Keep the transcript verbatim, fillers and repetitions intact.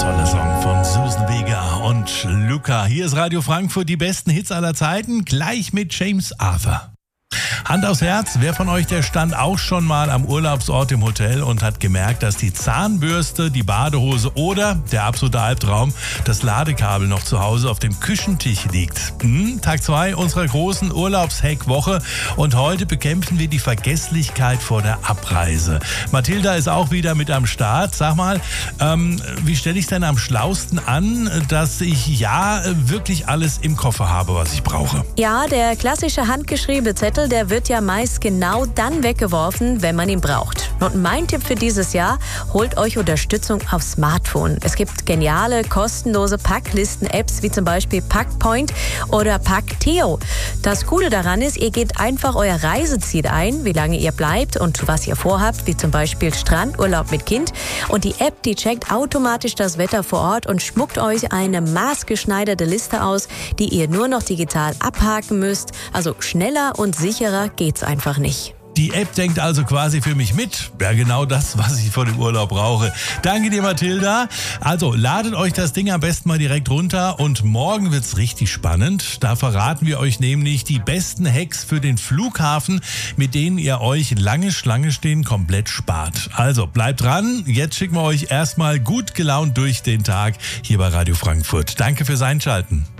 Toller Song von Susan Vega und Luca. Hier ist Radio Frankfurt, die besten Hits aller Zeiten, gleich mit James Arthur. Hand aufs Herz, wer von euch, der stand auch schon mal am Urlaubsort im Hotel und hat gemerkt, dass die Zahnbürste, die Badehose oder, der absolute Albtraum, das Ladekabel noch zu Hause auf dem Küchentisch liegt. Hm, Tag zwei unserer großen Urlaubshack-Woche und heute bekämpfen wir die Vergesslichkeit vor der Abreise. Mathilda ist auch wieder mit am Start. Sag mal, ähm, wie stelle ich denn am schlausten an, dass ich ja wirklich alles im Koffer habe, was ich brauche? Ja, der klassische handgeschriebene Zettel, der wird ja meist genau dann weggeworfen, wenn man ihn braucht. Und mein Tipp für dieses Jahr, holt euch Unterstützung auf Smartphone. Es gibt geniale, kostenlose Packlisten-Apps wie zum Beispiel Packpoint oder Packteo. Das Coole daran ist, ihr gebt einfach euer Reiseziel ein, wie lange ihr bleibt und was ihr vorhabt, wie zum Beispiel Strandurlaub mit Kind. Und die App, die checkt automatisch das Wetter vor Ort und schmuckt euch eine maßgeschneiderte Liste aus, die ihr nur noch digital abhaken müsst. Also schneller und sicherer geht's einfach nicht. Die App denkt also quasi für mich mit. Ja, genau das, was ich vor dem Urlaub brauche. Danke dir, Mathilda. Also, ladet euch das Ding am besten mal direkt runter und morgen wird's richtig spannend. Da verraten wir euch nämlich die besten Hacks für den Flughafen, mit denen ihr euch lange Schlange stehen komplett spart. Also, bleibt dran. Jetzt schicken wir euch erstmal gut gelaunt durch den Tag hier bei Radio Frankfurt. Danke fürs Einschalten.